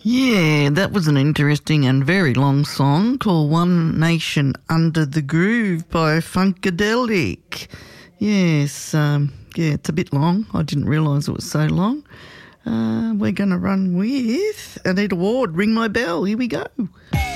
Yeah, that was an interesting and very long song called One Nation Under the Groove by Funkadelic. Yes, it's a bit long. I didn't realise it was so long. We're going to run with Anita Ward, Ring My Bell. Here we go.